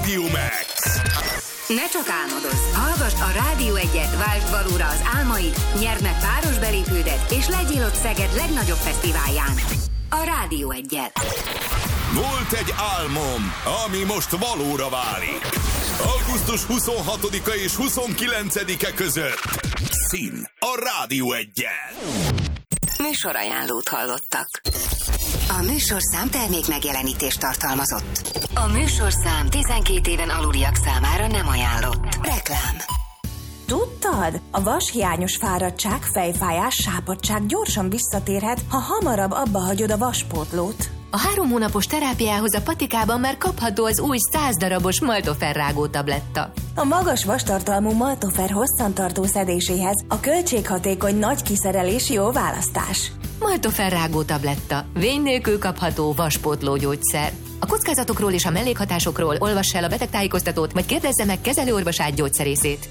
Radio Max. Ne csak álmodozz, hallgassd a Rádió 1-et, váltsd valóra az álmaid, nyerd meg páros belépődet, és legyél ott Szeged legnagyobb fesztiválján. A Rádió 1-et. Volt egy álmom, ami most valóra válik. Augusztus 26-a és 29-e között. Szín a Rádió 1-jel. Műsorajánlót hallottak. A műsorszám termék megjelenítést tartalmazott. A műsorszám 12 éven aluliak számára nem ajánlott. Reklám. Tudtad? A vashiányos fáradtság, fejfájás, sápadtság gyorsan visszatérhet, ha hamarabb abba hagyod a vaspótlót. A 3 hónapos terápiához a patikában már kapható az új 100 darabos Maltofer rágó tabletta. A magas vastartalmú Maltofer hosszantartó szedéséhez a költséghatékony nagy kiszerelés jó választás. Maltofer rágó tabletta. Vény nélkül kapható vaspótló gyógyszer. A kockázatokról és a mellékhatásokról olvass el a betegtájékoztatót, vagy kérdezze meg kezelőorvosát gyógyszerészét.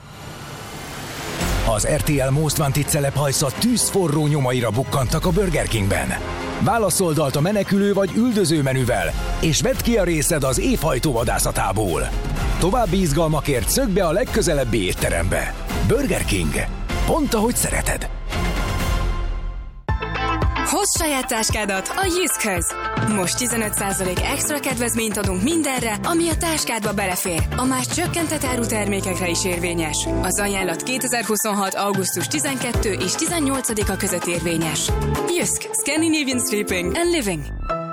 Az RTL Most Wanted celephajsza tűzforró nyomaira bukkantak a Burger Kingben. Válaszoldalt a menekülő vagy üldöző menüvel, és vedd ki a részed az évhajtó vadászatából. További izgalmakért szökj be a legközelebbi étterembe. Burger King. Pont ahogy szereted. Hozz saját táskádat a Jyskhez! Most 15% extra kedvezményt adunk mindenre, ami a táskádba belefér. A más csökkentett áru termékekre is érvényes. Az ajánlat 2026. augusztus 12 és 18-a között érvényes. Jysk. Scandinavian Sleeping and Living.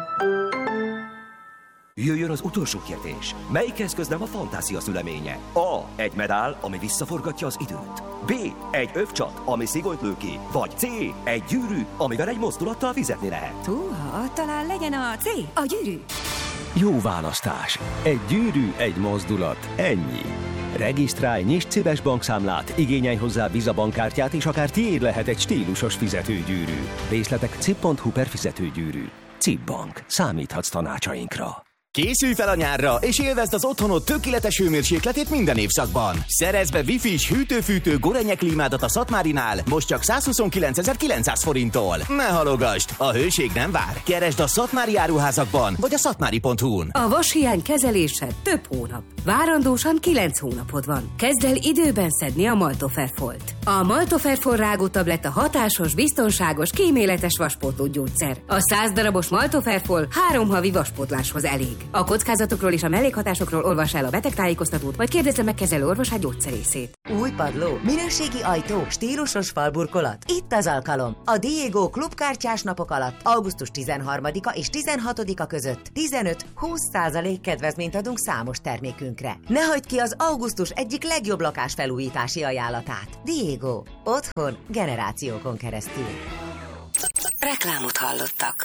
Jöjjön az utolsó kérdés. Melyik eszköz nem a fantázia szüleménye? A. Egy medál, ami visszaforgatja az időt. B. Egy övcsat, ami szigolyt lő ki. Vagy C. Egy gyűrű, amivel egy mozdulattal fizetni lehet. Húha, talán legyen a C. A gyűrű. Jó választás. Egy gyűrű, egy mozdulat. Ennyi. Regisztrálj, nyisd CIBES bankszámlát, igényelj hozzá Visa bankkártyát, és akár tiéd lehet egy stílusos fizetőgyűrű. Részletek cib.hu/fizetőgyűrű. CIB Bank. Számíthatsz tanácsainkra. Készülj fel a nyárra, és élvezd az otthonod tökéletes hőmérsékletét minden évszakban. Szerezd be Wi-Fi-s hűtő-fűtő Gorenje klímádat a Szatmárinál, most csak 129.900 forinttól. Ne halogasd, a hőség nem vár. Keresd a Szatmári áruházakban, vagy a szatmári.hu-n. A vashiány kezelése több hónap. Várandósan 9 hónapod van. Kezd el időben szedni a Maltofer Folt. A Maltofer Folt rágó tabletta hatásos, biztonságos, kíméletes vaspótló gyógyszer. A 100 darabos Maltofer Folt 3 havi vaspótláshoz elég. A kockázatokról és a mellékhatásokról olvass el a betegtájékoztatót, vagy kérdezze meg kezelőorvosát gyógyszerészét. Új padló, minőségi ajtó, stílusos falburkolat. Itt az alkalom. A Diego klubkártyás napok alatt augusztus 13-a és 16-a között 15-20% kedvezményt adunk számos termékünkre. Ne hagyd ki az augusztus egyik legjobb lakásfelújítási ajánlatát. Diego. Otthon generációkon keresztül. Reklámot hallottak.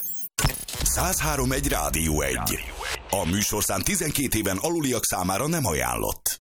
103.1 Rádió 1. A műsorszám 12 éven aluliak számára nem ajánlott.